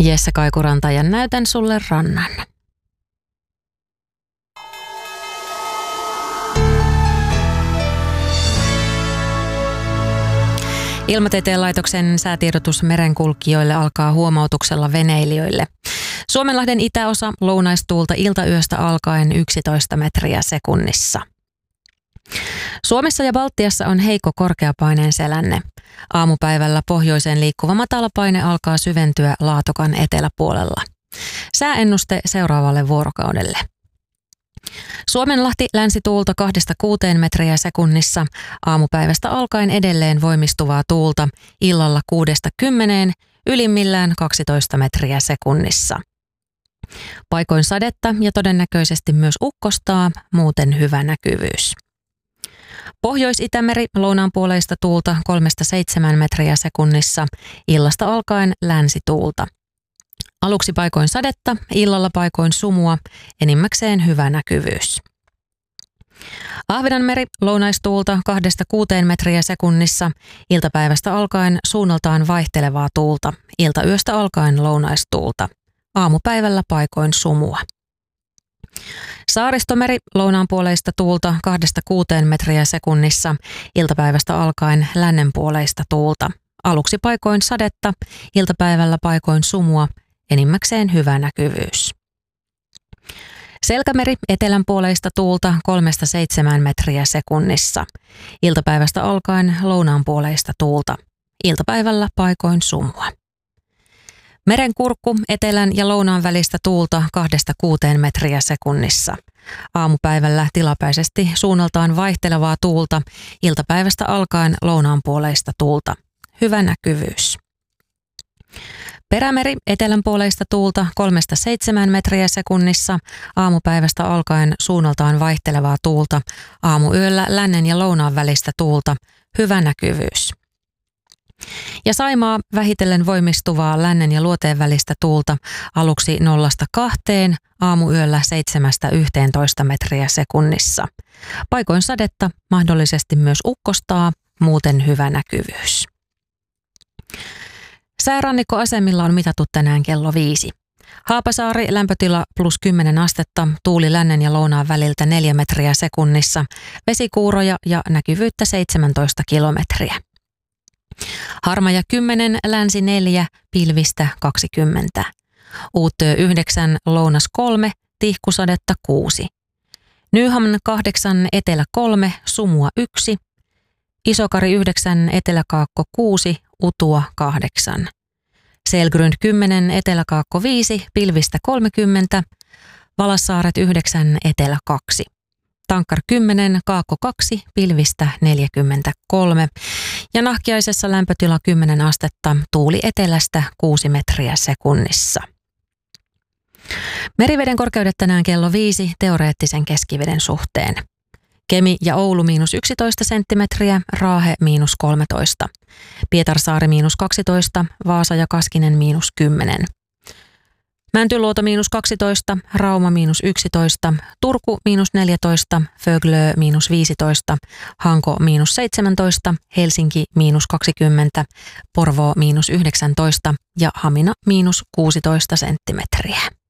Jesse Kaikuranta ja näytän sulle rannan. Ilmatieteen laitoksen säätiedotus merenkulkijoille alkaa huomautuksella veneilijöille. Suomenlahden itäosa lounaistuulta iltayöstä alkaen 11 metriä sekunnissa. Suomessa ja Baltiassa on heikko korkeapaineen selänne. Aamupäivällä pohjoiseen liikkuva matalapaine alkaa syventyä Laatokan eteläpuolella. Sääennuste seuraavalle vuorokaudelle. Suomenlahti länsituulta 2-6 metriä sekunnissa, aamupäivästä alkaen edelleen voimistuvaa tuulta, illalla 6-10, ylimmillään 12 metriä sekunnissa. Paikoin sadetta ja todennäköisesti myös ukkostaa, muuten hyvä näkyvyys. Pohjois-Itämeri lounaanpuoleista tuulta 3-7 metriä sekunnissa, illasta alkaen länsituulta. Aluksi paikoin sadetta, illalla paikoin sumua, enimmäkseen hyvä näkyvyys. Ahvenanmeri lounaistuulta 2-6 metriä sekunnissa, iltapäivästä alkaen suunnaltaan vaihtelevaa tuulta, iltayöstä alkaen lounaistuulta. Aamupäivällä paikoin sumua. Saaristomeri lounaanpuoleista tuulta 2-6 metriä sekunnissa, iltapäivästä alkaen lännenpuoleista tuulta. Aluksi paikoin sadetta, iltapäivällä paikoin sumua, enimmäkseen hyvä näkyvyys. Selkämeri etelänpuoleista tuulta 3-7 metriä sekunnissa. Iltapäivästä alkaen lounaanpuoleista tuulta. Iltapäivällä paikoin sumua. Merenkurkku etelän ja lounaan välistä tuulta 2-6 metriä sekunnissa. Aamupäivällä tilapäisesti suunnaltaan vaihtelevaa tuulta. Iltapäivästä alkaen lounaanpuoleista tuulta. Hyvä näkyvyys. Perämeri etelänpuoleista tuulta 3-7 metriä sekunnissa, aamupäivästä alkaen suunnaltaan vaihtelevaa tuulta, aamuyöllä lännen ja lounaan välistä tuulta, hyvä näkyvyys. Ja Saimaa vähitellen voimistuvaa lännen ja luoteen välistä tuulta, aluksi 0-2, aamuyöllä 7-11 metriä sekunnissa. Paikoin sadetta, mahdollisesti myös ukkostaa, muuten hyvä näkyvyys. Säärannikkoasemilla on mitattu tänään kello 5. Haapasaari lämpötila +10 astetta, tuuli lännen ja lounaan väliltä 4 metriä sekunnissa, vesikuuroja ja näkyvyyttä 17 kilometriä. Harmaja 10, länsi 4, pilvistä 20. Uuttöö 9, lounas 3, tihkusadetta 6. Nyhamn 8, etelä 3, sumua 1. Isokari 9, eteläkaakko 6, utua 8. Selgrund 10, eteläkaakko 5, pilvistä 30. Valassaaret 9, etelä 2. Tankkar 10, kaakko 2, pilvistä 43. Ja Nahkiaisessa lämpötila 10 astetta, tuuli etelästä 6 metriä sekunnissa. Meriveden korkeudet tänään kello 5 teoreettisen keskiveden suhteen. Kemi ja Oulu -11 senttimetriä, Raahe -13. Pietarsaari -12, Vaasa ja Kaskinen -10. Mäntyluoto -12, Rauma -11, Turku -14, Föglö -15, Hanko -17, Helsinki -20, Porvoo -19 ja Hamina -16 senttimetriä.